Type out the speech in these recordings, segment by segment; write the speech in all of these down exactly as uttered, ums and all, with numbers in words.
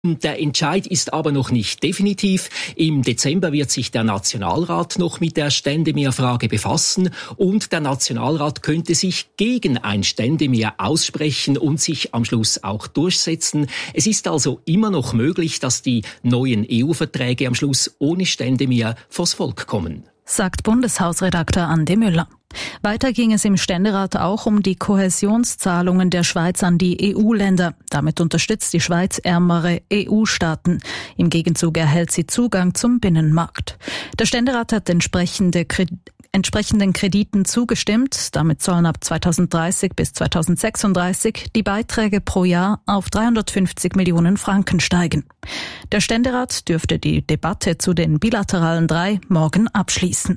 Der Entscheid ist aber noch nicht definitiv. Im Dezember wird sich der Nationalrat noch mit der Ständemehrfrage befassen und der Nationalrat könnte sich gegen ein Ständemehr aussprechen und sich am Schluss auch durchsetzen. Es ist also immer noch möglich, dass die neuen E U-Verträge am Schluss ohne Ständemehr vors Volk kommen, sagt Bundeshausredakteur Andi Müller. Weiter ging es im Ständerat auch um die Kohäsionszahlungen der Schweiz an die E U-Länder. Damit unterstützt die Schweiz ärmere E U-Staaten. Im Gegenzug erhält sie Zugang zum Binnenmarkt. Der Ständerat hat entsprechende Kredite entsprechenden Krediten zugestimmt. Damit sollen ab zweitausenddreißig bis zweitausendsechsunddreißig die Beiträge pro Jahr auf dreihundertfünfzig Millionen Franken steigen. Der Ständerat dürfte die Debatte zu den bilateralen drei morgen abschließen.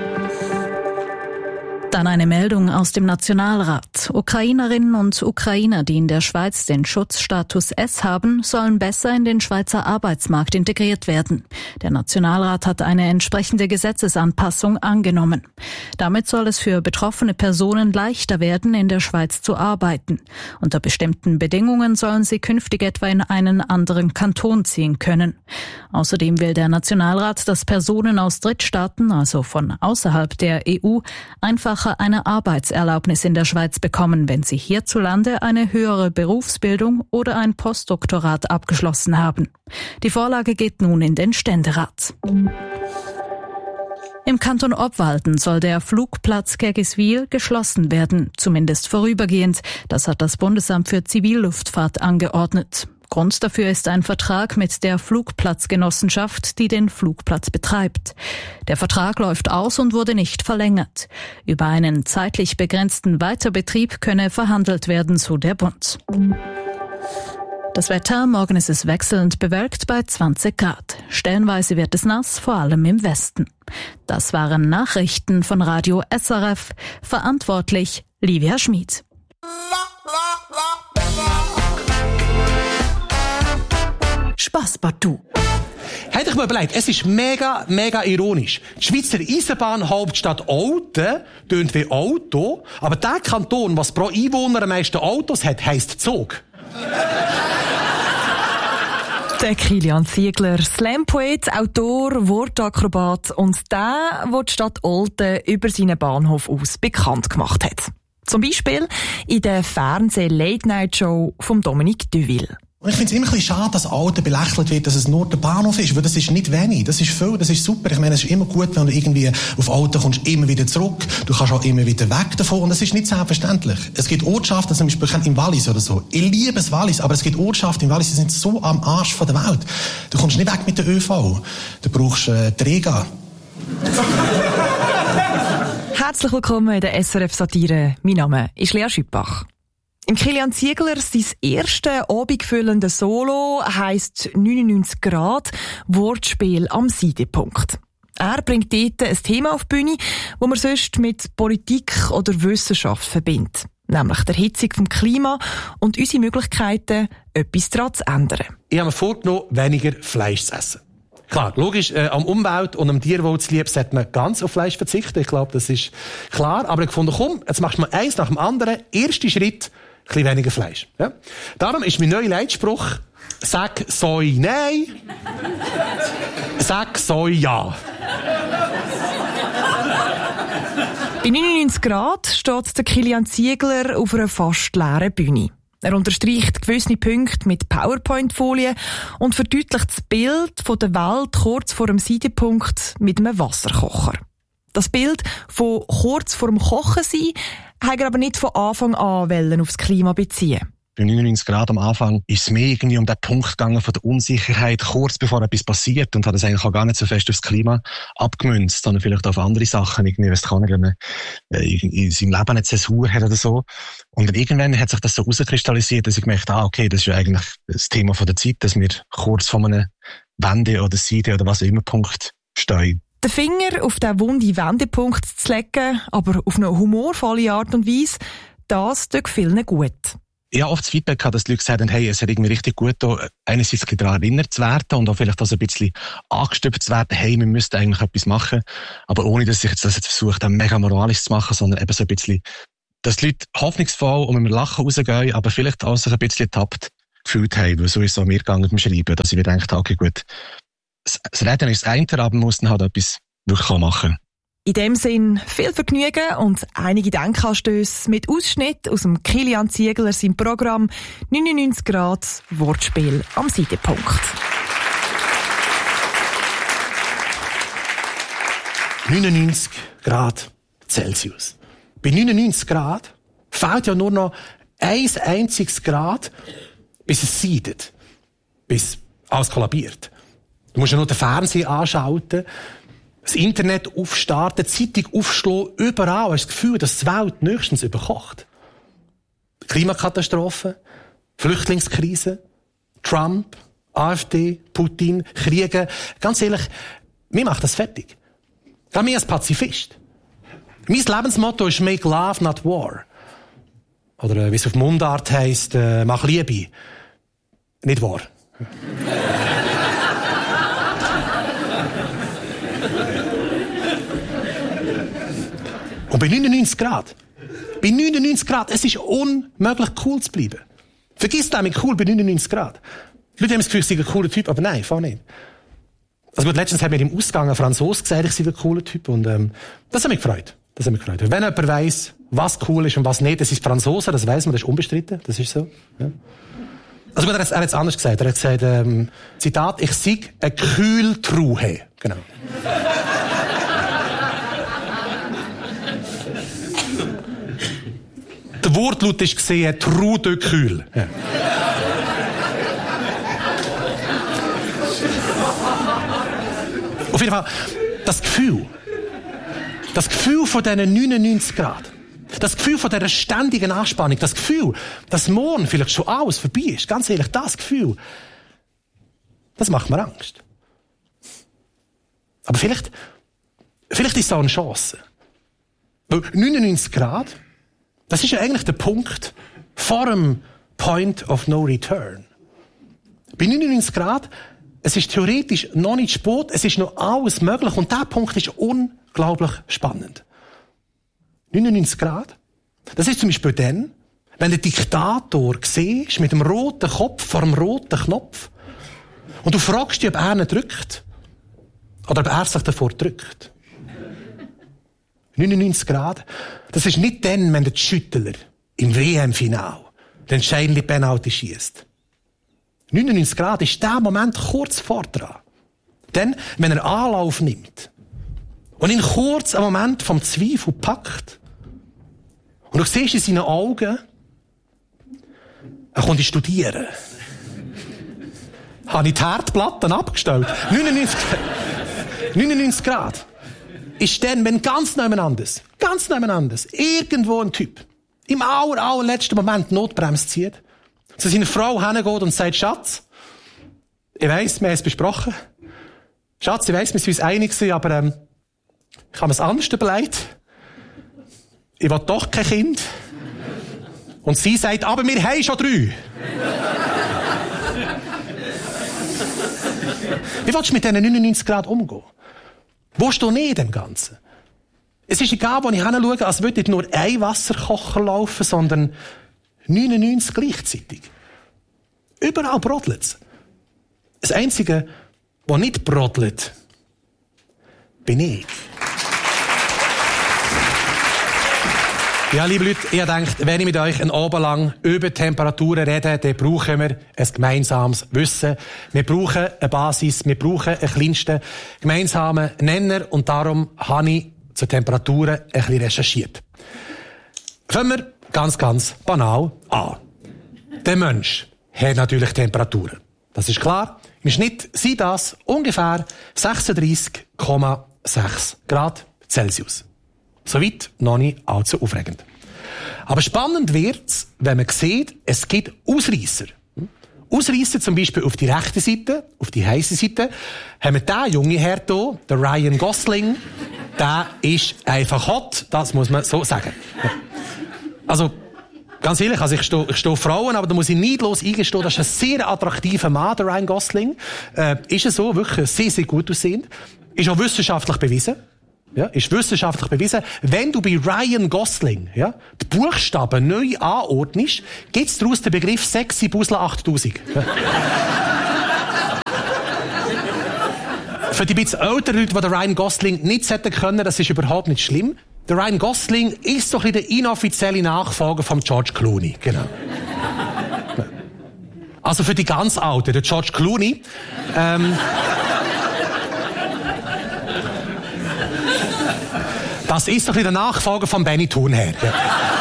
Dann eine Meldung aus dem Nationalrat. Ukrainerinnen und Ukrainer, die in der Schweiz den Schutzstatus S haben, sollen besser in den Schweizer Arbeitsmarkt integriert werden. Der Nationalrat hat eine entsprechende Gesetzesanpassung angenommen. Damit soll es für betroffene Personen leichter werden, in der Schweiz zu arbeiten. Unter bestimmten Bedingungen sollen sie künftig etwa in einen anderen Kanton ziehen können. Außerdem will der Nationalrat, dass Personen aus Drittstaaten, also von außerhalb der E U, einfach eine Arbeitserlaubnis in der Schweiz bekommen, wenn sie hierzulande eine höhere Berufsbildung oder ein Postdoktorat abgeschlossen haben. Die Vorlage geht nun in den Ständerat. Im Kanton Obwalden soll der Flugplatz Gergiswil geschlossen werden, zumindest vorübergehend. Das hat das Bundesamt für Zivilluftfahrt angeordnet. Grund dafür ist ein Vertrag mit der Flugplatzgenossenschaft, die den Flugplatz betreibt. Der Vertrag läuft aus und wurde nicht verlängert. Über einen zeitlich begrenzten Weiterbetrieb könne verhandelt werden, so der Bund. Das Wetter, morgen ist es wechselnd bewölkt bei zwanzig Grad. Stellenweise wird es nass, vor allem im Westen. Das waren Nachrichten von Radio S R F. Verantwortlich Livia Schmid. Spass, Batu. Hätte ich mir überlegt, es ist mega, mega ironisch. Die Schweizer Eisenbahnhauptstadt Olten tönt wie Auto, aber der Kanton, was pro Einwohner am meisten Autos hat, heisst Zug. Der Kilian Ziegler, Slam-Poet, Autor, Wortakrobat und der, der die Stadt Olten über seinen Bahnhof aus bekannt gemacht hat. Zum Beispiel in der Fernseh-Late-Night-Show von Dominique Duville. Und ich finde es immer ein bisschen schade, dass Alten belächelt wird, dass es nur der Bahnhof ist, weil das ist nicht wenig. Das ist viel, das ist super. Ich meine, es ist immer gut, wenn du irgendwie auf Alten kommst, immer wieder zurück. Du kannst auch immer wieder weg davon. Und das ist nicht selbstverständlich. Es gibt Ortschaften, zum Beispiel im Wallis oder so. Ich liebe es Wallis, aber es gibt Ortschaften im Wallis, die sind so am Arsch von der Welt. Du kommst nicht weg mit der ÖV. Du brauchst äh, die Rega. Herzlich willkommen in der S R F-Satire. Mein Name ist Lea Schüppach. Im Kilian Ziegler sein erste abendfüllende Solo heisst neunundneunzig Grad, Wortspiel am Seidepunkt. Er bringt dort ein Thema auf die Bühne, das man sonst mit Politik oder Wissenschaft verbindet. Nämlich der Hitzung vom Klima und unsere Möglichkeiten, etwas daran zu ändern. Ich habe mir vorgenommen, weniger Fleisch zu essen. Klar, logisch, äh, am Umwelt und am Tierwohl zu lieb, sollte man ganz auf Fleisch verzichten. Ich glaube, das ist klar. Aber ich fand, komm, jetzt machst du mal eins nach dem anderen. Erster Schritt, ein bisschen weniger Fleisch. Ja? Darum ist mein neuer Leitspruch, sag Soi nein, sag Soi ja. Bei neunundneunzig Grad steht der Kilian Ziegler auf einer fast leeren Bühne. Er unterstreicht gewisse Punkte mit PowerPoint-Folien und verdeutlicht das Bild von der Welt kurz vor dem Seidepunkt mit einem Wasserkocher. Das Bild von kurz vor dem Kochen sein, hat er aber nicht von Anfang an wollen aufs Klima beziehen. Bei neunundneunzig Grad am Anfang ist es mehr irgendwie um den Punkt gegangen von der Unsicherheit, kurz bevor etwas passiert, und hat es eigentlich auch gar nicht so fest aufs Klima abgemünzt, sondern vielleicht auf andere Sachen, irgendwie, was kann ich, wenn man in seinem Leben eine Zäsur hat oder so. Und dann irgendwann hat sich das so herauskristallisiert, dass ich gemerkt habe, ah, okay, das ist ja eigentlich das Thema von der Zeit, dass wir kurz vor einem Wende- oder Seite- oder was auch immer Punkt stehen. Den Finger auf den wunden Wendepunkt zu legen, aber auf eine humorvolle Art und Weise, das tut vielen gut. Ich habe oft das Feedback gehabt, dass die Leute gesagt haben, hey, es hat irgendwie richtig gut da, einerseits daran erinnert zu werden und auch vielleicht auch so ein bisschen angestöpft zu werden, hey, wir müssten eigentlich etwas machen, aber ohne, dass ich jetzt das jetzt versucht habe, mega moralisch zu machen, sondern eben so ein bisschen, dass die Leute hoffnungsvoll und mit dem Lachen rausgehen, aber vielleicht auch sich ein bisschen ertappt, gefühlt haben. Weil so ist es auch mir gegangen beim Schreiben, dass ich mir gedacht habe, okay, gut, das Reden ist das eine, aber man muss dann halt etwas wirklich machen. In dem Sinn viel Vergnügen und einige Denkanstöße mit Ausschnitt aus dem Kilian Ziegler seinem Programm neunundneunzig Grad Wortspiel am Siegepunkt. neunundneunzig Grad Celsius. Bei neunundneunzig Grad fehlt ja nur noch ein einziges Grad, bis es seidet. Bis alles kollabiert. Du musst ja nur den Fernseher anschalten, das Internet aufstarten, die Zeitung aufschlagen, überall hast du das Gefühl, dass die Welt nächstens überkocht. Klimakatastrophe, Flüchtlingskrise, Trump, AfD, Putin, Kriege. Ganz ehrlich, mir macht das fertig. Gerade mir als Pazifist. Mein Lebensmotto ist «Make love, not war». Oder äh, wie es auf Mundart heisst, äh, «Mach Liebe, nicht wahr». Und bei neunundneunzig Grad, bei neunundneunzig Grad, es ist unmöglich cool zu bleiben. Vergiss damit cool bei neunundneunzig Grad. Die Leute haben das Gefühl, ich sei ein cooler Typ, aber nein, fahr nicht. Also gut, letztens hat mir im Ausgang ein Franzose gesagt, ich sei ein cooler Typ und ähm, das hat mich gefreut. Das hat mich gefreut. Wenn jemand weiss, was cool ist und was nicht, das ist Franzose, das weiss man, das ist unbestritten, das ist so. Ja. Also gut, er hat, er hat es anders gesagt. Er hat gesagt, ähm, Zitat, ich sei eine Kühltruhe. Genau. Der Wortlaut ist gesehen, True de Kühl. Ja. Auf jeden Fall, das Gefühl, das Gefühl von diesen neunundneunzig Grad, das Gefühl von dieser ständigen Anspannung, das Gefühl, dass morgen vielleicht schon alles vorbei ist, ganz ehrlich, das Gefühl, das macht mir Angst. Aber vielleicht, vielleicht ist es auch eine Chance. Weil neunundneunzig Grad, das ist ja eigentlich der Punkt vor dem Point of No Return. Bei neunundneunzig Grad, es ist theoretisch noch nicht spät, es ist noch alles möglich und dieser Punkt ist unglaublich spannend. neunundneunzig Grad, das ist zum Beispiel dann, wenn der Diktator siehst, mit dem roten Kopf vor dem roten Knopf und du fragst dich, ob er ihn drückt oder ob er sich davor drückt. neunundneunzig Grad, das ist nicht dann, wenn der Schüttler im W M-Final den entscheidenden Penalty schiesst. neunundneunzig Grad ist der Moment kurz vor dran. Dann, wenn er Anlauf nimmt und ihn kurz einen Moment vom Zweifel packt und du siehst in seinen Augen, er konnte studieren. Habe ich die Herdplatten abgestellt. neunundneunzig Grad. Ist dann, wenn ganz nebeneinander, ganz nebeneinander, irgendwo ein Typ im aller, allerletzten Moment die Notbremse zieht, zu seiner Frau hingeht und sagt, Schatz, ich weiss, wir haben es besprochen. Schatz, ich weiss, wir sind uns einig gewesen, aber ähm, ich habe mir es anders überlegt. Ich will doch kein Kind. Und sie sagt, aber wir haben schon drei. Wie willst du mit diesen neunundneunzig Grad umgehen? Wo stehst du nicht in dem Ganzen? Es ist egal, wo ich hinschaue, als würde nicht nur ein Wasserkocher laufen, sondern neunundneunzig gleichzeitig. Überall brodelt es. Das Einzige, was nicht brodelt, bin ich. Ja, liebe Leute, ich denke, wenn ich mit euch ein Abend lang über Temperaturen rede, dann brauchen wir ein gemeinsames Wissen. Wir brauchen eine Basis, wir brauchen einen kleinsten gemeinsamen Nenner und darum habe ich zu Temperaturen ein bisschen recherchiert. Fangen wir ganz, ganz banal an. Der Mensch hat natürlich Temperaturen. Das ist klar. Im Schnitt sind das ungefähr sechsunddreissig Komma sechs Grad Celsius. Soweit noch nicht allzu aufregend. Aber spannend wird's, wenn man sieht, es gibt Ausreisser. Ausreisser zum Beispiel auf die rechte Seite, auf die heisse Seite, haben wir den jungen Herr hier, der Ryan Gosling. Der ist einfach hot, das muss man so sagen. Also, ganz ehrlich, also ich stehe, ich stehe auf Frauen, aber da muss ich neidlos eingestehen, das ist ein sehr attraktiver Mann, der Ryan Gosling. Äh, ist er so, wirklich sehr, sehr gut aussehend. Ist auch wissenschaftlich bewiesen. ja, ist wissenschaftlich bewiesen, wenn du bei Ryan Gosling, ja, die Buchstaben neu anordnest, gibt es daraus den Begriff Sexy Busla achttausend. Ja. Für die bisschen älteren Leute, die den Ryan Gosling nicht hätten können, das ist überhaupt nicht schlimm. Der Ryan Gosling ist so ein bisschen der inoffizielle Nachfolger von George Clooney. Genau. Also für die ganz Alten, der George Clooney. Ähm, das ist so ein bisschen der Nachfolger von Benny Thurnherr. Ja.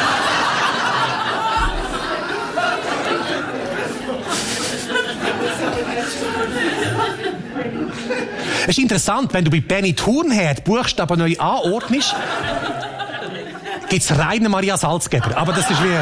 Es ist interessant, wenn du bei Benny Thurnherr die Buchstaben neu anordnest, gibt es reine Maria Salzgeber. Aber das ist wie...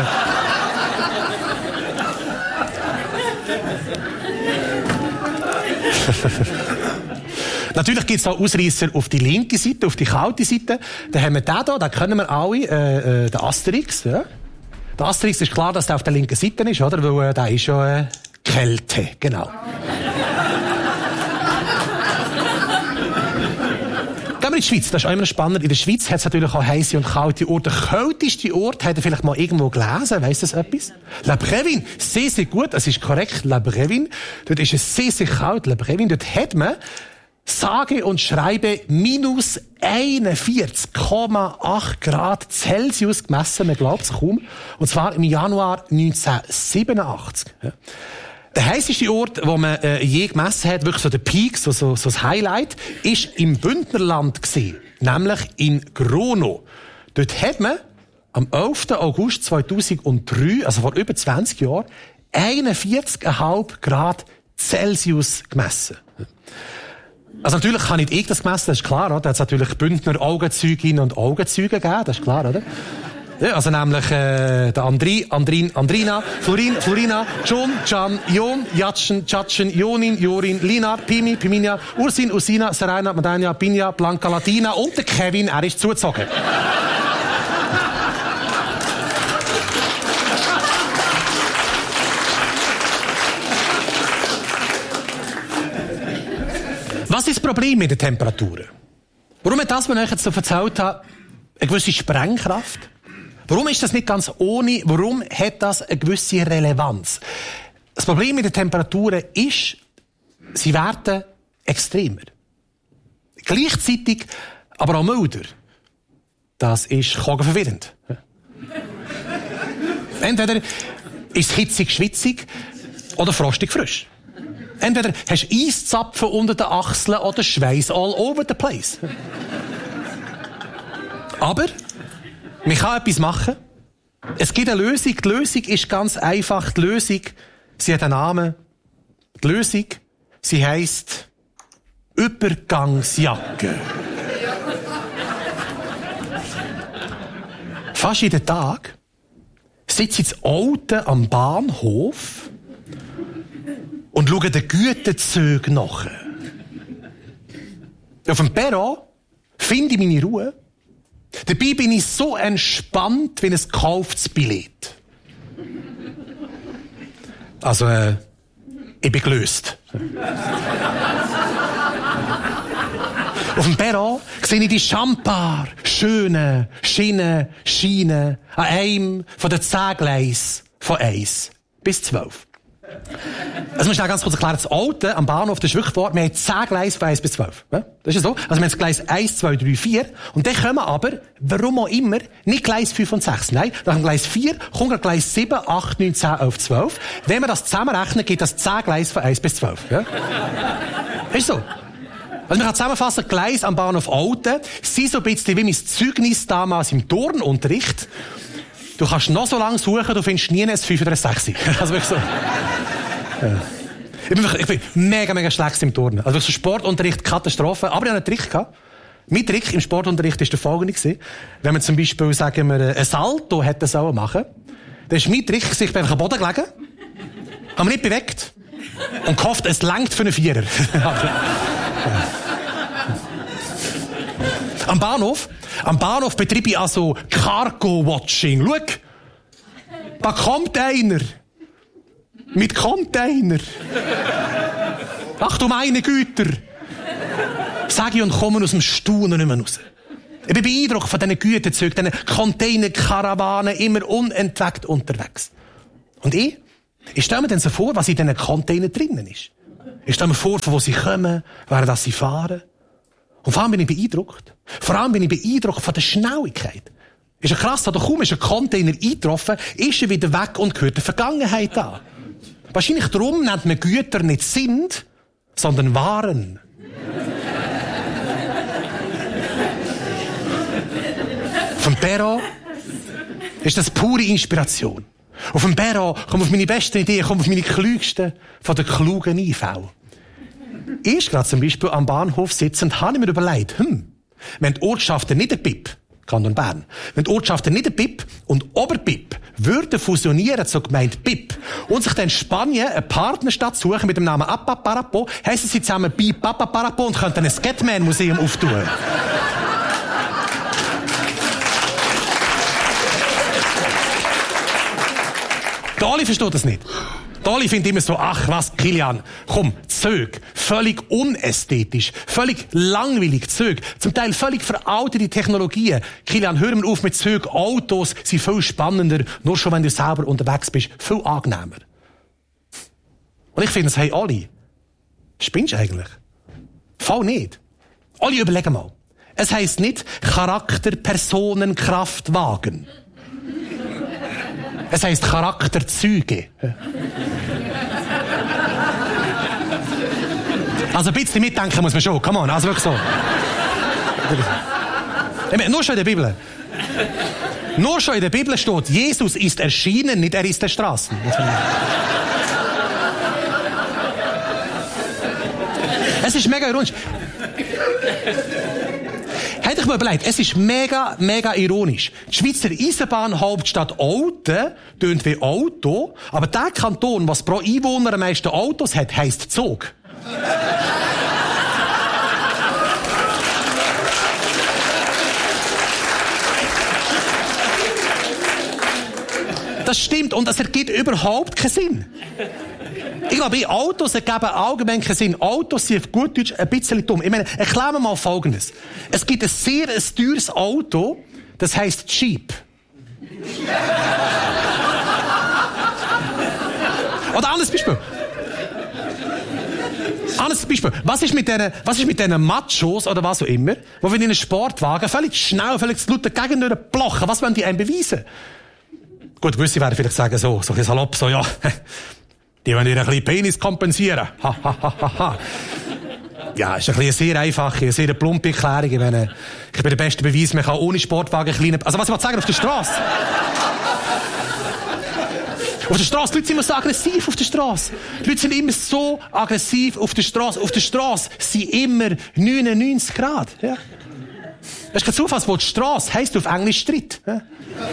Natürlich gibt es auch Ausreisser auf die linke Seite, auf die kalte Seite. Da haben wir den hier, den kennen wir alle, äh, äh, den Asterix. Ja. Der Asterix ist klar, dass der auf der linken Seite ist, oder? Weil äh, der ist ja äh, Kälte, genau. Gehen wir in die Schweiz, das ist auch immer spannend. In der Schweiz hat es natürlich auch heisse und kalte Orte. Der kälteste Ort, hat er vielleicht mal irgendwo gelesen, weiss das etwas? La Brevin, sehr, sehr gut, das ist korrekt, La Brevin. Dort ist es sehr, sehr kalt, La Brevin. Dort hat man, sage und schreibe, minus einundvierzig Komma acht Grad Celsius gemessen, man glaubt es kaum. Und zwar im Januar neunzehnhundertsiebenundachtzig. Ja. Der heisseste Ort, wo man äh, je gemessen hat, wirklich so der Peak, so, so, so das Highlight, ist im Bündnerland gewesen, nämlich in Grono. Dort hat man am elften August zweitausenddrei, also vor über zwanzig Jahren, einundvierzig Komma fünf Grad Celsius gemessen. Also natürlich kann nicht ich das gemessen, das ist klar, oder? Da hat es natürlich Bündner Augenzeuginnen und Augenzeuge gegeben, das ist klar, oder? Ja, also nämlich äh, der Andri, Andrin, Andrina, Florin, Florina, John, Can, Jon, Jatschen, Tschatschen, Jonin, Jorin, Linar, Pimi, Piminia, Ursin, Usina, Serena, Madania, Pinja, Blanca, Latina und der Kevin, er ist zugezogen. Was ist das Problem mit den Temperaturen? Warum hat das, was ich euch jetzt so erzählt habe, eine gewisse Sprengkraft? Warum ist das nicht ganz ohne? Warum hat das eine gewisse Relevanz? Das Problem mit den Temperaturen ist, sie werden extremer. Gleichzeitig aber auch milder. Das ist verwirrend. Entweder ist es hitzig, schwitzig oder frostig, frisch. Entweder hast du Eiszapfen unter den Achseln oder Schweiß all over the place. Aber man kann etwas machen. Es gibt eine Lösung. Die Lösung ist ganz einfach. Die Lösung, sie hat einen Namen. Die Lösung, sie heisst Übergangsjacke. Fast jeden Tag sitze ich das Auto am Bahnhof und schaue den Gütezügen nach. Auf dem Perron finde ich meine Ruhe. Dabei bin ich so entspannt wie ein gekauftes Billett. Also, äh, ich bin gelöst. Auf dem Perron sehe ich die Champar, schöne Schienen, Schienen, an einem von den zehn Gleisen von eins bis zwölf. Also, muss ich ganz kurz erklären, das Auto am Bahnhof, das ist wirklich wahr, wir haben zehn Gleise von eins bis zwölf. Ja? Das ist ja so. Also, wir haben das Gleis eins, zwei, drei, vier. Und dann kommen aber, warum auch immer, nicht Gleis fünf und sechs. Nein, nach dem Gleis vier kommt Gleis sieben, acht, neun, zehn, elf, zwölf. Wenn wir das zusammenrechnen, gibt das zehn Gleise von eins bis zwölf. Ja? Ist so. Also, man kann zusammenfassen, Gleis am Bahnhof Alten sind so ein bisschen wie mein Zeugnis damals im Turnunterricht. Du kannst noch so lange suchen, du findest nie ein fünf oder ein sechs. Also wirklich so. Ja. Ich, bin wirklich, ich bin mega, mega schlecht im Turnen. Also so Sportunterricht, Katastrophe. Aber ich hatte einen Trick gehabt. Mein Trick im Sportunterricht war der folgende. Wenn man zum Beispiel, sagen wir, ein Salto hätte sollen machen, dann ist mein Trick, ich bin einfach am Boden gelegen, habe mich nicht bewegt und gehofft, es reicht für einen Vierer. Ja. Am Bahnhof, am Bahnhof betreibe ich also Cargo-Watching. Schau, da kommt einer. Mit Container. Ach du meine Güter. Sag ich und komme aus dem Staunen nicht mehr raus. Ich bin beeindruckt von diesen Güterzügen, diesen Containerkarawanen, immer unentwegt unterwegs. Und ich? Ich stelle mir dann so vor, was in diesen Containern drinnen ist. Ich stelle mir vor, von wo sie kommen, während das sie fahren. Und vor allem bin ich beeindruckt. Vor allem bin ich beeindruckt von der Schnelligkeit. Ist ja krass, da kaum ist ein Container eingetroffen, ist er wieder weg und gehört der Vergangenheit an. Wahrscheinlich darum nennt man Güter nicht sind, sondern Waren. Vom Perron ist das pure Inspiration. Auf dem Perron komme auf meine besten Ideen, komme auf meine klügsten von den klugen Einfällen. Erst gerade zum Beispiel am Bahnhof sitzend, habe ich mir überlegt, hm, wenn die Ortschaften nicht ein Pip, Kanton Bern, wenn die Ortschaften nicht ein Pip und Oberpip würden fusionieren zur Gemeinde Pip und sich dann in Spanien eine Partnerstadt suchen mit dem Namen Apaparapo, heissen sie zusammen Pip Apaparapo und könnten ein Scatman-Museum auftun. Der Oli versteht das nicht. Der Oli findet immer so, ach was, Kilian, komm, Zög, völlig unästhetisch, völlig langweilig Zög, zum Teil völlig veraltete Technologien. Kilian, hör mir auf mit Zög, Autos sind viel spannender, nur schon wenn du selber unterwegs bist, viel angenehmer. Und ich finde es, hey Oli, spinnst du eigentlich? Voll nicht. Oli, überleg mal. Es heisst nicht Charakter, Personen, Kraft, Wagen. Es heisst Charakterzüge. Also ein bisschen mitdenken muss man schon. Come on, also wirklich so. Ich meine, nur schon in der Bibel. Nur schon in der Bibel steht, Jesus ist erschienen, nicht er ist der Straßen. Es ist mega ironisch. Hätte ich mir überlegt, es ist mega, mega ironisch. Die Schweizer Eisenbahnhauptstadt Olten tönt wie Auto, aber der Kanton, was pro Einwohner am meisten Autos hat, heisst Zug. Das stimmt und das ergibt überhaupt keinen Sinn. Ich glaube, Autos ergeben allgemein keinen Sinn. Autos sind auf gut Deutsch ein bisschen dumm. Ich meine, erklären wir mal Folgendes. Es gibt ein sehr ein teures Auto, das heisst Jeep. Oder anderes Beispiel. Anderes Beispiel. Was ist mit diesen, was ist mit diesen Machos oder was auch immer, die in einem Sportwagen völlig schnell, völlig zu laut dagegen durchblochen? Was wollen die einem beweisen? Gut, gewisse werden vielleicht sagen so, so ein salopp, so, ja, die wollen ihren kleinen Penis kompensieren. Ha, ha, ha, ha, ha. Ja, ist ein eine sehr einfache, eine sehr plumpe Erklärung. Ich meine, ich bin der beste Beweis, man kann ohne Sportwagen kleine, also was ich mal sagen, auf der Straße. Auf der Straße, die Leute sind immer so aggressiv auf der Straße. Die Leute sind immer so aggressiv auf der Straße. Auf der Straße sind immer neunundneunzig Grad. Ja. Das ist kein Zufall, wo die Straße heisst auf Englisch Street. Ja.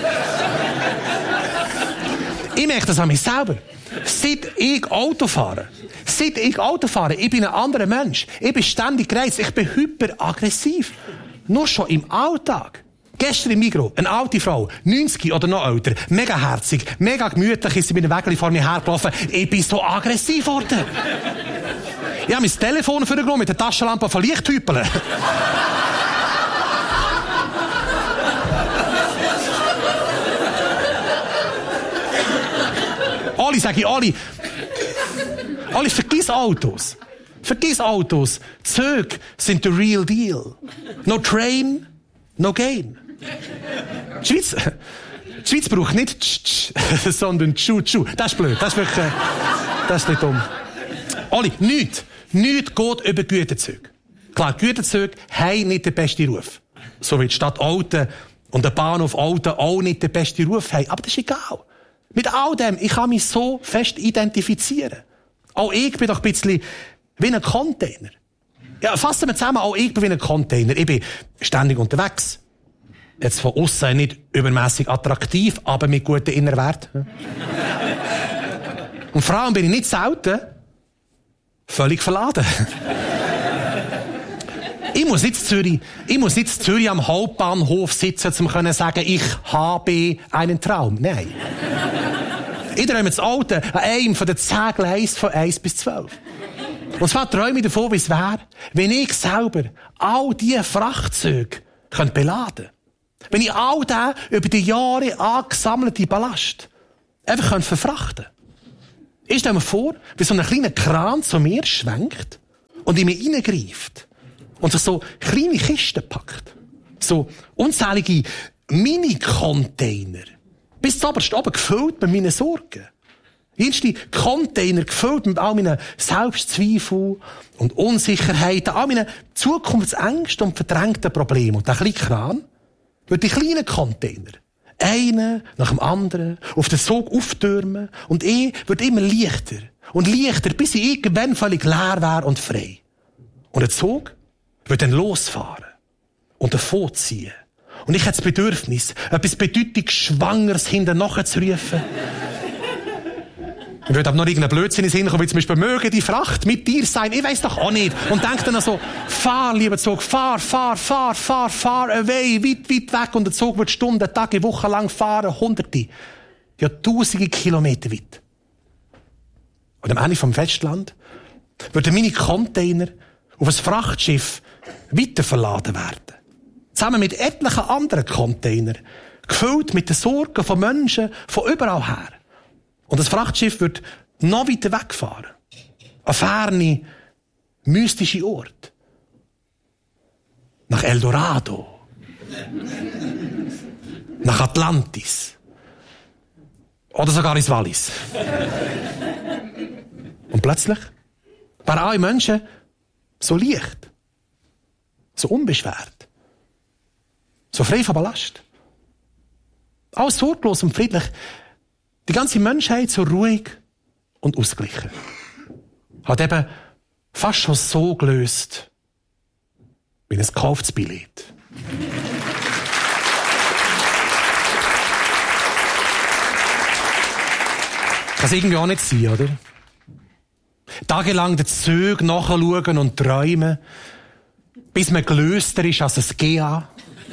Ich merke das an mich selber. Seit ich Auto fahre, seit ich Auto fahre, ich bin ein anderer Mensch. Ich bin ständig gereizt, ich bin hyperaggressiv. Nur schon im Alltag. Gestern im Migros, eine alte Frau, neunzig oder noch älter, mega herzig, mega gemütlich, ist sie mit einem Wägeli vor mir hergelaufen. Ich bin so aggressiv geworden. Ich habe mein Telefon vorgenommen mit der Taschenlampe von Lichthüpeln. Alle, sage ich, alle. Alle, vergiss Autos. Vergiss Autos. Züge sind the real deal. No train, no gain. Die Schweiz, die Schweiz braucht nicht tsch, tsch, sondern tschu, tschu. Das ist blöd. Das ist wirklich, das ist nicht dumm. Alle, nichts. Nichts geht über Güterzüge. Klar, Güterzüge haben nicht den besten Ruf. So wie die Stadt Olten und der Bahnhof Olten auch nicht den besten Ruf haben. Aber das ist egal. Mit all dem, ich kann mich so fest identifizieren. Auch ich bin doch ein bisschen wie ein Container. Ja, fassen wir zusammen, auch ich bin wie ein Container. Ich bin ständig unterwegs. Jetzt von aussen nicht übermässig attraktiv, aber mit guten Innerwerten. Und vor allem bin ich nicht selten völlig verladen. Ich muss nicht in Zürich, ich muss nicht in Zürich am Hauptbahnhof sitzen, um zu sagen, ich habe einen Traum. Nein. Ich träume das Alte an einem von den zehn Gleisen von eins bis zwölf. Und zwar träume ich davon, wie es wäre, wenn ich selber all diese Frachtzüge könnte beladen. Wenn ich all den über die Jahre angesammelte Ballast einfach könnte verfrachten könnte. Ich stelle mir vor, wie so ein kleiner Kran zu mir schwenkt und in mich reingreift und sich so kleine Kisten packt. So unzählige Mini-Container. Bis zuoberst oben gefüllt mit meinen Sorgen. Jenste Container gefüllt mit all meinen Selbstzweifeln und Unsicherheiten, all meinen Zukunftsängsten und verdrängten Problemen. Und der kleine Kran wird die kleinen Container einen nach dem anderen auf den Sog auftürmen und ich wird immer leichter und leichter, bis ich irgendwann völlig leer wäre und frei. Und der Zug wird dann losfahren und davonziehen. Und ich habe das Bedürfnis, etwas bedeutungsschwangeres hinten nachzurufen. Ich würde aber noch irgendeinen Blödsinn in den Sinn kommen, wie zum Beispiel, möge die Fracht mit dir sein. Ich weiss doch auch nicht. Und denke dann so, fahr, lieber Zug, fahr, fahr, fahr, fahr, fahr away, weit, weit weg. Und der Zug wird Stunden, Tage, Wochen lang fahren, Hunderte, ja tausende Kilometer weit. Und am Ende vom Festland würden meine Container auf ein Frachtschiff weiterverladen werden. Zusammen mit etlichen anderen Containern, gefüllt mit den Sorgen von Menschen von überall her. Und das Frachtschiff wird noch weiter wegfahren. An ferne, mystische Ort. Nach Eldorado. Nach Atlantis. Oder sogar ins Wallis. Und plötzlich waren alle Menschen so leicht. So unbeschwert. So frei von Ballast. Alles sorglos und friedlich. Die ganze Menschheit so ruhig und ausgeglichen. Hat eben fast schon so gelöst wie ein gekauftes Billett. Kann es irgendwie auch nicht sein, oder? Tagelang den Zügen nachschauen und träumen, bis man gelöster ist als ein G A.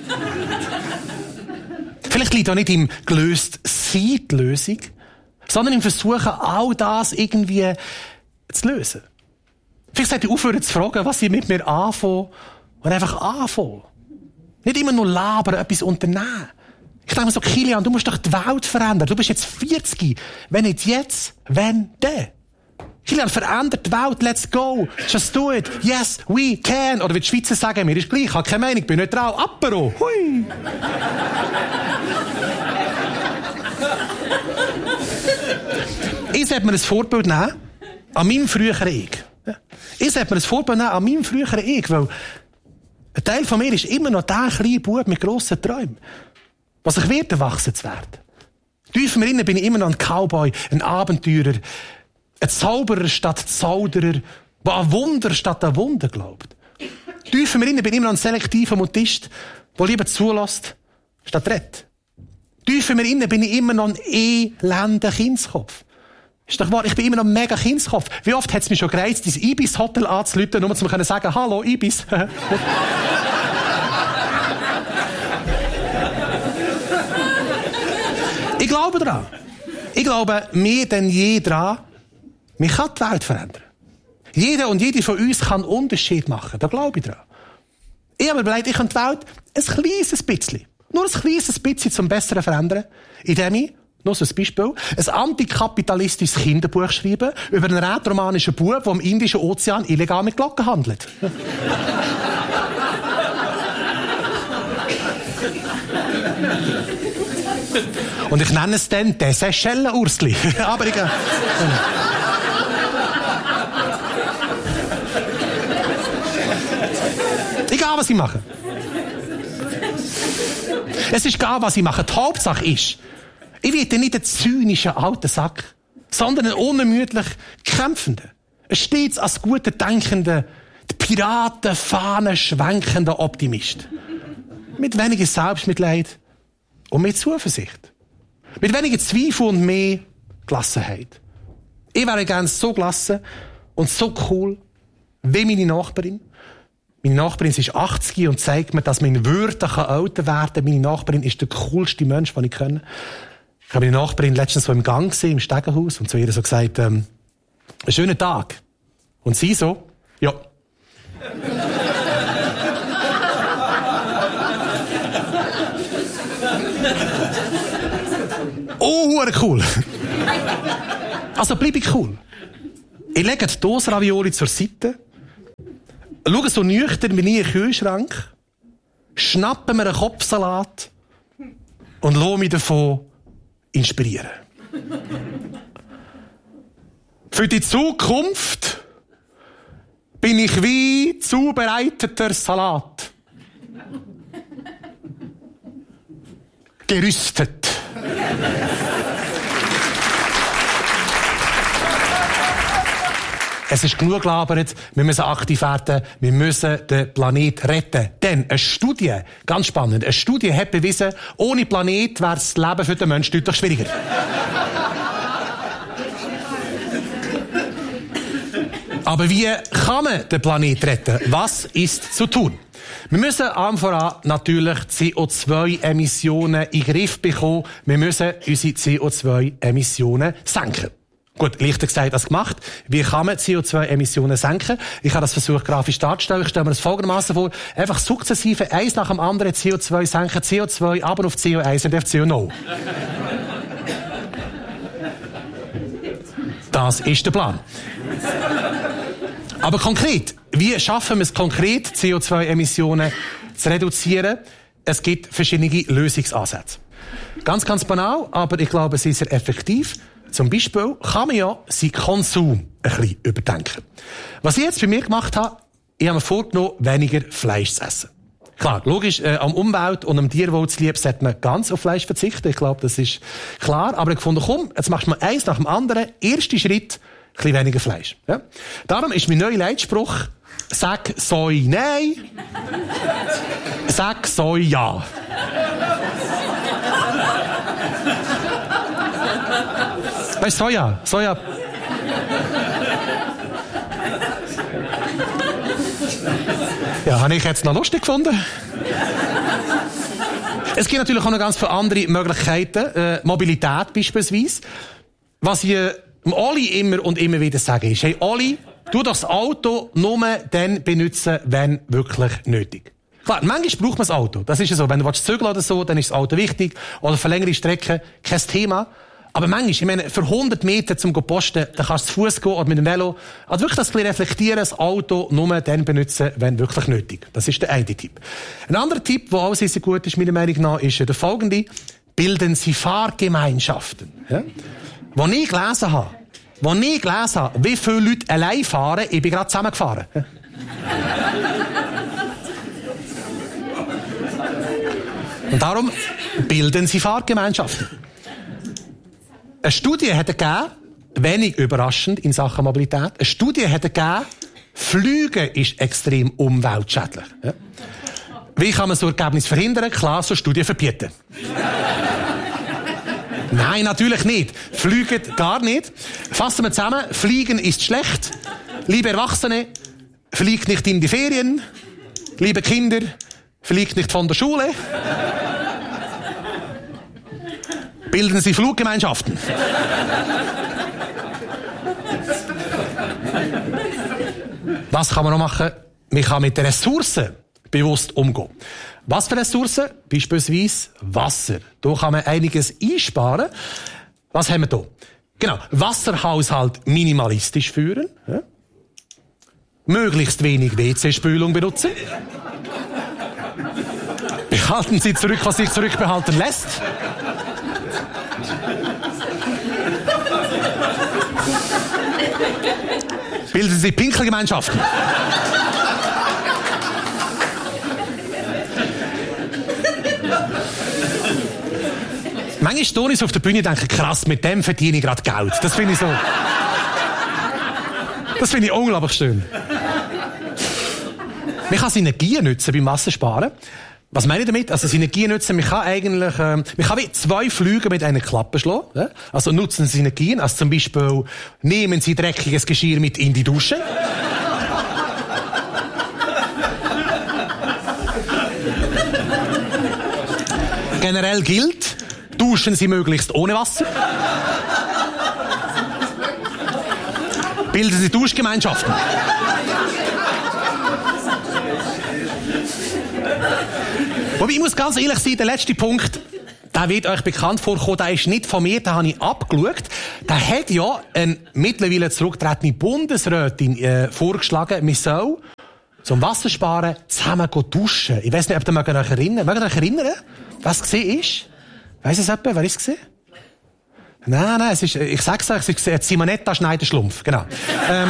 Vielleicht liegt auch nicht im gelöst sein die Lösung, sondern im Versuchen, all das irgendwie zu lösen. Vielleicht sollte ich aufhören zu fragen, was ich mit mir anfange, und einfach anfangen. Nicht immer nur labern, etwas unternehmen. Ich denke mir so, Kilian, du musst doch die Welt verändern. Du bist jetzt vierzig. Wenn nicht jetzt, wenn dann? Kilian, verändert die Welt, let's go. Just do it. Yes, we can. Oder wie die Schweizer sagen, mir ist gleich, ich habe keine Meinung, bin neutral. Apero. Hui. Ich sollte mir ein Vorbild nehmen an meinem früheren Ich. Ich sollte mir ein Vorbild nehmen an meinem früheren Ich, weil ein Teil von mir ist immer noch der kleine Bub mit grossen Träumen, was ich werde, erwachsen zu werden. Tief in mir innen bin ich immer noch ein Cowboy, ein Abenteurer, ein Zauberer statt Zauderer, der an Wunder statt an Wunder glaubt. Tief in mir innen bin ich immer noch ein selektiver Mutist, der lieber zulässt, statt redet. Tief in mir innen bin ich immer noch ein elender Kindskopf. Ist doch wahr, ich bin immer noch ein mega Kindskopf. Wie oft hat es mich schon gereizt, dieses Ibis-Hotel anzurufen, nur um zu sagen, hallo, Ibis. Ich glaube daran. Ich glaube mehr denn je daran, man kann die Welt verändern. Jeder und jede von uns kann einen Unterschied machen. Da glaube ich daran. Ich habe mir überlegt, ich kann die Welt ein kleines bisschen, nur ein kleines bisschen zum Besseren verändern, indem ich, noch so ein Beispiel, ein antikapitalistisches Kinderbuch schreiben über einen rätoromanischen Bub, der im Indischen Ozean illegal mit Glocken handelt. Und ich nenne es dann «Der Seychellen-Ursli». Aber ich... Äh, egal, was ich mache. Es ist egal, was ich mache. Die Hauptsache ist, ich werde nicht ein zynischer alter Sack, sondern ein unermüdlich kämpfender, ein stets als guter denkender, die Piratenfahnen schwenkender Optimist. Mit weniger Selbstmitleid und mehr Zuversicht. Mit weniger Zweifel und mehr Gelassenheit. Ich wäre gerne so gelassen und so cool wie meine Nachbarin. Meine Nachbarin ist achtzig und zeigt mir, dass man in Würde älter werden kann. Meine Nachbarin ist der coolste Mensch, den ich kenne. Ich habe meine Nachbarin letztens so im Gang gesehen, im Stegenhaus, und zu ihr so gesagt, ähm, einen schönen Tag. Und sie so, ja. Oh, cool. Also bleib ich cool. Ich lege die Dose Ravioli zur Seite, schaue so nüchtern wie nie in den Kühlschrank, schnappe mir einen Kopfsalat und lasse mich davon inspirieren. Für die Zukunft bin ich wie zubereiteter Salat. Gerüstet. Es ist genug gelabert, wir müssen aktiv werden, wir müssen den Planet retten. Denn eine Studie, ganz spannend, eine Studie hat bewiesen, ohne Planet wäre das Leben für den Menschen deutlich schwieriger. Aber wie kann man den Planet retten? Was ist zu tun? Wir müssen an voran natürlich C O zwei Emissionen in den Griff bekommen. Wir müssen unsere C O zwei Emissionen senken. Gut, leichter gesagt als gemacht. Wie kann man C O zwei Emissionen senken? Ich habe das versucht, grafisch darzustellen. Ich stelle mir das folgendermaßen vor. Einfach sukzessive, eins nach dem anderen C O zwei senken, C O zwei aber auf C O eins und auf C O null. Das ist der Plan. Aber konkret, wie schaffen wir es konkret, C O zwei Emissionen zu reduzieren? Es gibt verschiedene Lösungsansätze. Ganz, ganz banal, aber ich glaube, sie ist sehr effektiv. Zum Beispiel kann man ja seinen Konsum ein bisschen überdenken. Was ich jetzt bei mir gemacht habe, ich habe mir vorgenommen, weniger Fleisch zu essen. Klar, logisch, äh, am Umwelt und am Tierwohl zu lieb, sollte man ganz auf Fleisch verzichten. Ich glaube, das ist klar. Aber ich fand, komm, jetzt machst du mal eins nach dem anderen. Erster Schritt, ein bisschen weniger Fleisch. Ja? Darum ist mein neuer Leitspruch, sag Soi nein, sag Soi ja. Weißt du, Soja, Soja. Ja, habe ich jetzt noch lustig gefunden. Es gibt natürlich auch noch ganz viele andere Möglichkeiten. Äh, Mobilität beispielsweise. Was ich Oli immer und immer wieder sage, ist, hey Oli, tu doch das Auto nur dann benutzen, wenn wirklich nötig. Klar, manchmal braucht man das Auto. Das ist ja so. Wenn du zügeln oder so, dann ist das Auto wichtig. Oder für längere Strecken, kein Thema. Aber manchmal, ich meine, für hundert Meter zum Posten, da kannst du zu Fuß gehen oder mit dem Velo. Also wirklich das bisschen reflektieren, das Auto nur dann benutzen, wenn wirklich nötig. Das ist der eine Tipp. Ein anderer Tipp, der auch sehr, sehr gut ist, meiner Meinung nach, ist der folgende. Bilden Sie Fahrgemeinschaften. Ja? Wo ich gelesen habe, wo ich gelesen habe, wie viele Leute allein fahren, ich bin gerade zusammengefahren. Ja? Und darum bilden Sie Fahrgemeinschaften. Eine Studie hat gegeben, wenig überraschend in Sachen Mobilität, eine Studie hat gegeben, Fliegen ist extrem umweltschädlich. Ja. Wie kann man so Ergebnis verhindern? Klar, so Studien verbieten. Nein, natürlich nicht. Fliegen gar nicht. Fassen wir zusammen. Fliegen ist schlecht. Liebe Erwachsene, fliegt nicht in die Ferien. Liebe Kinder, fliegt nicht von der Schule. Bilden Sie Fluggemeinschaften. Was kann man noch machen? Man kann mit den Ressourcen bewusst umgehen. Was für Ressourcen? Beispielsweise Wasser. Da kann man einiges einsparen. Was haben wir da? Genau. Wasserhaushalt minimalistisch führen. Ja. Möglichst wenig W C-Spülung benutzen. Behalten Sie zurück, was sich zurückbehalten lässt. Bilden Sie Pinkelgemeinschaften. Manchmal stehe ich auf der Bühne und denke, krass, mit dem verdiene ich gerade Geld. Das finde ich so... Das finde ich unglaublich schön. Man kann Synergien nutzen beim Wassersparen. Was meine ich damit? Also Synergien nutzen, man kann eigentlich, ähm, man kann wie zwei Flüge mit einer Klappe schlagen. Ja? Also nutzen Sie Synergien, also zum Beispiel nehmen Sie dreckiges Geschirr mit in die Dusche. Generell gilt, duschen Sie möglichst ohne Wasser. Bilden Sie Duschgemeinschaften. Wobei, ich muss ganz ehrlich sein, der letzte Punkt, der wird euch bekannt vorkommen, der ist nicht von mir, den habe ich abgeschaut. Der hat ja eine mittlerweile zurückgetretene Bundesrätin äh, vorgeschlagen, man soll zum Wassersparen zusammen duschen. Ich weiss nicht, ob ihr euch erinnern mögt. Mögt ihr euch erinnern, was es war? Weiss es jemand? Wer ist es? Nein, nein, es ist, ich sag's euch, es ist Simonetta Schneider-Schlumpf. Genau. ähm,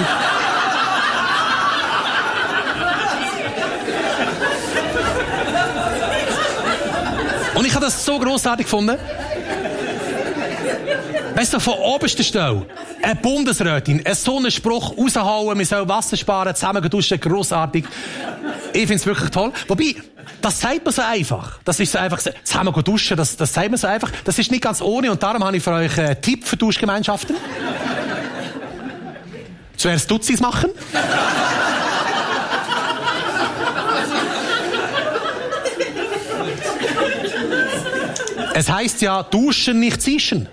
Und ich habe das so grossartig gefunden. Weißt du, von oberster Stelle, eine Bundesrätin, so einen Spruch raushauen, wir sollen Wasser sparen, zusammen duschen, grossartig. Ich finde es wirklich toll. Wobei, das sagt man so einfach. Das ist so einfach, zusammen duschen, das, das sagt man so einfach. Das ist nicht ganz ohne und darum habe ich für euch einen Tipp für Duschgemeinschaften. Zuerst Dutzis machen. Es heisst ja, duschen, nicht zischen.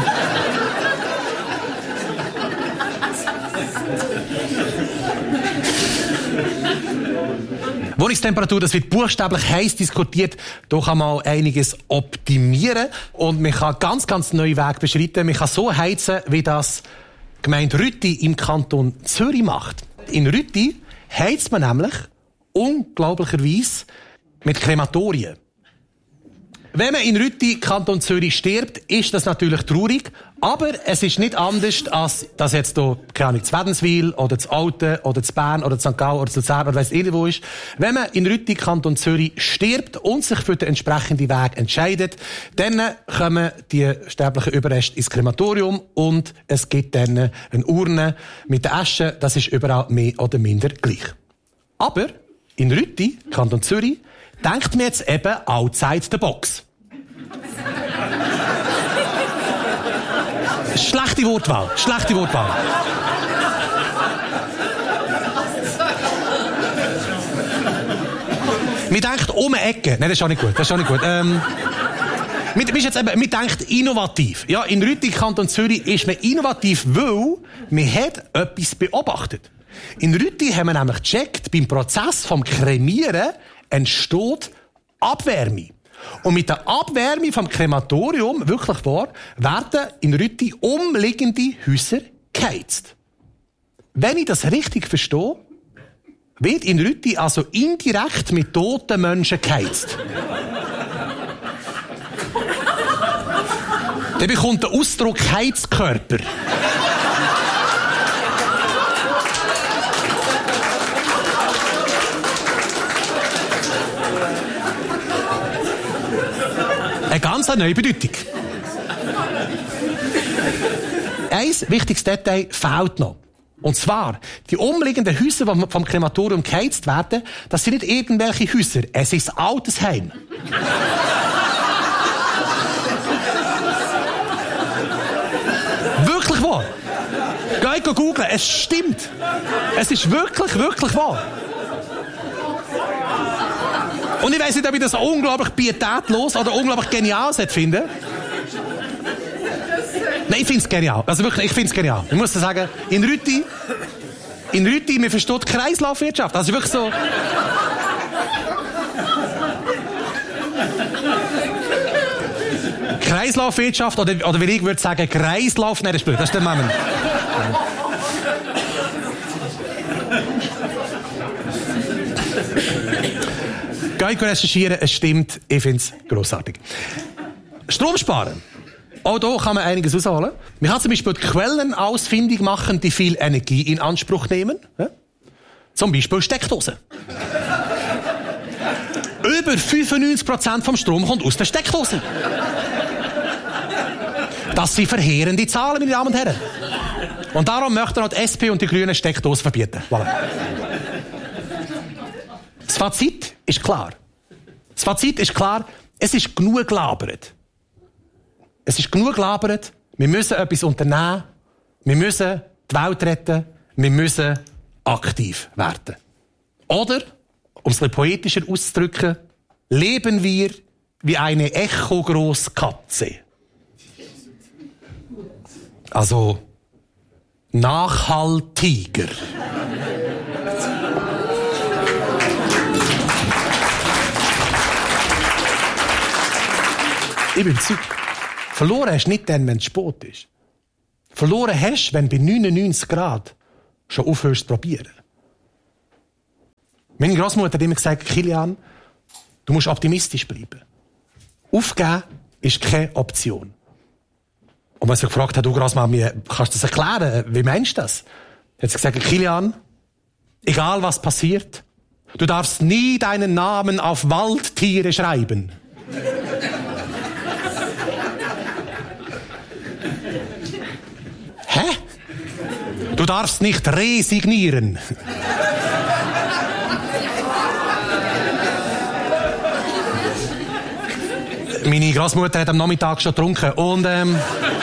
Wohnungstemperatur, das wird buchstäblich heiß diskutiert. Da kann man einiges optimieren. Und man kann ganz, ganz neue Wege beschreiten. Man kann so heizen, wie das die Gemeinde Rütti im Kanton Zürich macht. In Rütti heizt man nämlich unglaublicherweise mit Krematorien. Wenn man in Rütti, Kanton Zürich, stirbt, ist das natürlich traurig. Aber es ist nicht anders, als dass jetzt hier, keine Ahnung, zu Wädenswil oder zu Alten oder zu Bern oder zu Sankt Gallen oder zu Luzern oder weiss ich wo ist. Wenn man in Rütti, Kanton Zürich, stirbt und sich für den entsprechenden Weg entscheidet, dann kommen die sterblichen Überreste ins Krematorium und es gibt dann eine Urne mit der Asche. Das ist überall mehr oder minder gleich. Aber in Rütti, Kanton Zürich, denkt mir jetzt eben outside the box. Schlechte Wortwahl, schlechte Wortwahl. Man denkt um eine Ecke. Nein, das ist auch nicht gut, das ist auch nicht gut. Ähm, man, man, jetzt eben, man denkt innovativ. Ja, in Rütti, Kanton Zürich, ist man innovativ, weil man hat etwas beobachtet. In Rütti haben wir nämlich gecheckt, beim Prozess vom Kremieren entsteht Abwärme. Und mit der Abwärme vom Krematorium, wirklich wahr, werden in Rütti umliegende Häuser geheizt. Wenn ich das richtig verstehe, wird in Rütti also indirekt mit toten Menschen geheizt. Der bekommt den Ausdruck Heizkörper. Eine ganz neue Bedeutung. Ein wichtiges Detail fehlt noch. Und zwar, die umliegenden Häuser, die vom Krematorium geheizt werden, das sind nicht irgendwelche Häuser. Es ist ein Altersheim. Wirklich wahr. Geht googeln, es stimmt. Es ist wirklich, wirklich wahr. Und ich weiss nicht, ob ich das unglaublich pietätlos oder unglaublich genial finde. Nein, ich finde es genial. Also wirklich, ich finde es genial. Ich muss sagen, in Rütti, in Rütti, man versteht Kreislaufwirtschaft. Also wirklich so. Kreislaufwirtschaft, oder, oder wie ich würde sagen, Kreislauf, nein, das ist blöd, das ist der Moment. Geht recherchieren, es stimmt, ich finde es grossartig. Strom sparen. Auch hier kann man einiges rausholen. Man kann zum Beispiel Quellen ausfindig machen, die viel Energie in Anspruch nehmen. Ja? Zum Beispiel Steckdosen. Über fünfundneunzig Prozent vom Strom kommt aus der Steckdose. Das sind verheerende Zahlen, meine Damen und Herren. Und darum möchten auch die S P und die Grünen Steckdosen verbieten. Voilà. Das Fazit ist klar. Das Fazit ist klar, es ist genug gelabert. Es ist genug gelabert. Wir müssen etwas unternehmen. Wir müssen die Welt retten. Wir müssen aktiv werden. Oder, um es ein bisschen poetischer auszudrücken, leben wir wie eine echogrosse Katze. Also, nachhaltiger. Ich bin überzeugt. Verloren hast du nicht dann, wenn es spät ist. Verloren hast du, wenn du bei neunundneunzig Grad schon aufhörst zu probieren. Meine Großmutter hat immer gesagt, Kilian, du musst optimistisch bleiben. Aufgeben ist keine Option. Und wenn sie gefragt hat, du Großmama, kannst du das erklären? Wie meinst du das? Hat sie gesagt, Kilian, egal was passiert, du darfst nie deinen Namen auf Waldtiere schreiben. Hä? Du darfst nicht resignieren. Meine Großmutter hat am Nachmittag schon getrunken und ähm,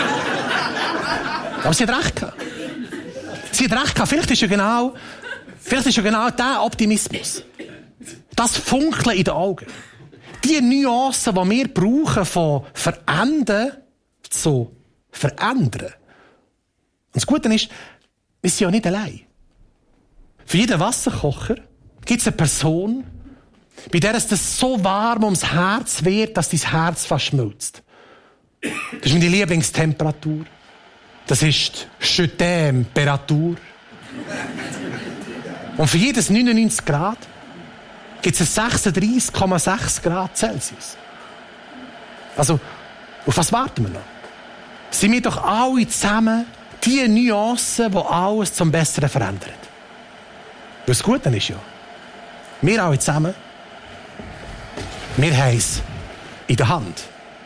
aber sie hat recht gehabt. Sie hat recht gehabt. Vielleicht ist ja genau, vielleicht ist ja genau der Optimismus. Das Funkeln in den Augen. Die Nuancen, die wir brauchen, von verändern zu verändern. Und das Gute ist, wir sind ja nicht allein. Für jeden Wasserkocher gibt es eine Person, bei der es das so warm ums Herz wird, dass dein Herz fast schmilzt. Das ist meine Lieblingstemperatur. Das ist die Temperatur. Und für jedes neunundneunzig Grad gibt es sechsunddreißig Komma sechs Grad Celsius. Also, auf was warten wir noch? Sind wir doch alle zusammen die Nuancen, die alles zum Besseren verändern. Und das Gute ist ja, wir alle zusammen, wir haben es in der Hand.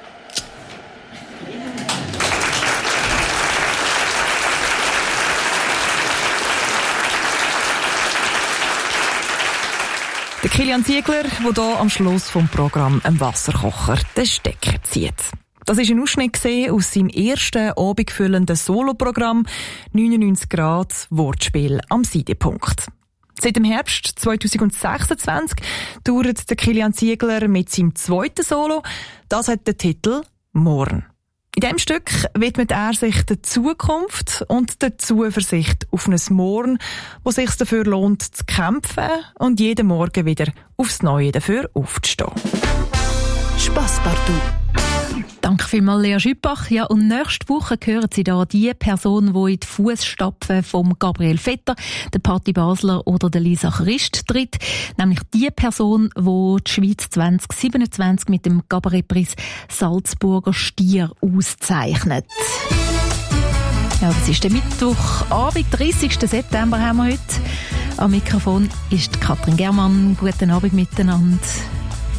Der Kilian Ziegler, der hier am Schluss vom Programm «Ein Wasserkocher» den Stecker zieht. Das war ein Ausschnitt aus seinem ersten abendfüllenden Soloprogramm neunundneunzig Grad Wortspiel am Seidepunkt. Seit dem Herbst zwanzig sechsundzwanzig dauert der Kilian Ziegler mit seinem zweiten Solo. Das hat den Titel «Morgen». In diesem Stück widmet er sich der Zukunft und der Zuversicht auf ein Morgen, wo es sich dafür lohnt, zu kämpfen und jeden Morgen wieder aufs Neue dafür aufzustehen. Spasspartout. Danke vielmals, Lea Schüppach. Ja, und nächste Woche hören Sie da die Person, die in die Fußstapfen von Gabriel Vetter, der Patti Basler oder der Lisa Christ tritt. Nämlich die Person, die die Schweiz zwanzig siebenundzwanzig mit dem Kabarettpreis Salzburger Stier auszeichnet. Ja, das ist der Mittwochabend, dreißigsten September haben wir heute. Am Mikrofon ist Katrin Germann. Guten Abend miteinander.